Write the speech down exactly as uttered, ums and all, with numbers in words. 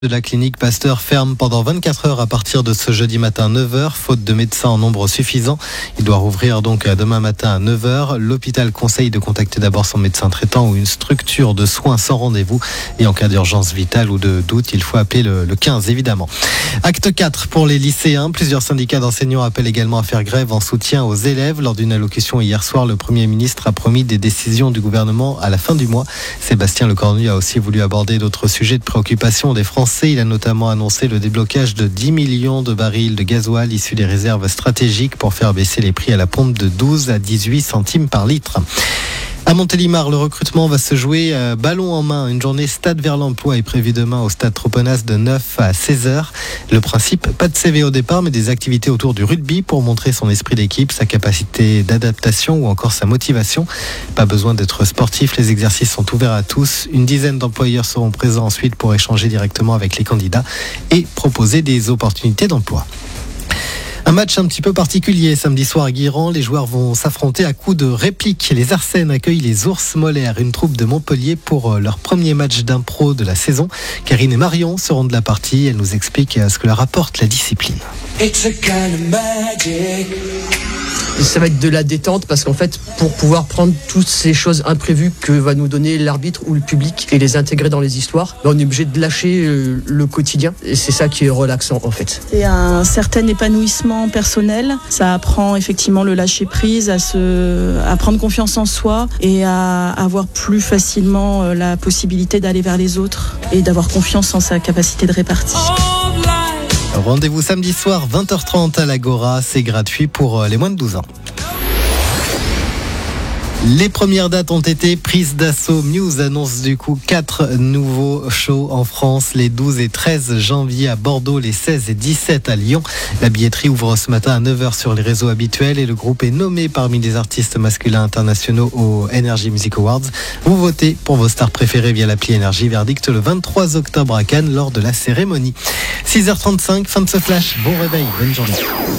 de la clinique Pasteur ferme pendant vingt-quatre heures à partir de ce jeudi matin neuf heures, faute de médecins en nombre suffisant. Il doit rouvrir donc demain matin à neuf heures. L'hôpital conseille de contacter d'abord son médecin traitant ou une structure de soins sans rendez-vous. Et en cas d'urgence vitale ou de doute, il faut appeler le, le quinze évidemment. Acte quatre pour les lycéens. Plusieurs syndicats d'enseignants appellent également à faire grève en soutien aux élèves. Lors d'une allocution hier soir, le Premier ministre a promis des décisions du gouvernement à la fin du mois. Sébastien Lecornu a aussi voulu aborder d'autres sujets de préoccupation des Français. Il a notamment annoncé le déblocage de dix millions de barils de gasoil issus des réserves stratégiques pour faire baisser les prix à la pompe de douze à dix-huit centimes par litre. À Montélimar, le recrutement va se jouer euh, ballon en main. Une journée stade vers l'emploi est prévue demain au stade Troponas de neuf à seize heures. Le principe, pas de C V au départ, mais des activités autour du rugby pour montrer son esprit d'équipe, sa capacité d'adaptation ou encore sa motivation. Pas besoin d'être sportif, les exercices sont ouverts à tous. Une dizaine d'employeurs seront présents ensuite pour échanger directement avec les candidats et proposer des opportunités d'emploi. Un match un petit peu particulier samedi soir à Guiran. Les joueurs vont s'affronter à coups de répliques. Les Arsènes accueillent les Ours Molaires, une troupe de Montpellier pour leur premier match d'impro de la saison. Karine et Marion seront de la partie. Elles nous expliquent ce que leur apporte la discipline. It's a kind of magic. Ça va être de la détente parce qu'en fait, pour pouvoir prendre toutes ces choses imprévues que va nous donner l'arbitre ou le public et les intégrer dans les histoires, on est obligé de lâcher le quotidien et c'est ça qui est relaxant en fait. C'est un certain épanouissement personnel. Ça apprend effectivement le lâcher prise, à, se, à prendre confiance en soi et à avoir plus facilement la possibilité d'aller vers les autres et d'avoir confiance en sa capacité de répartie. Rendez-vous samedi soir vingt heures trente à l'Agora, c'est gratuit pour les moins de douze ans. Les premières dates ont été prises d'assaut. Muse annonce du coup quatre nouveaux shows en France, les douze et treize janvier à Bordeaux, les seize et dix-sept à Lyon. La billetterie ouvre ce matin à neuf heures sur les réseaux habituels et le groupe est nommé parmi les artistes masculins internationaux aux Energy Music Awards. Vous votez pour vos stars préférées via l'appli Énergie. Verdict le vingt-trois octobre à Cannes lors de la cérémonie. six heures trente-cinq, fin de ce flash. Bon réveil, bonne journée.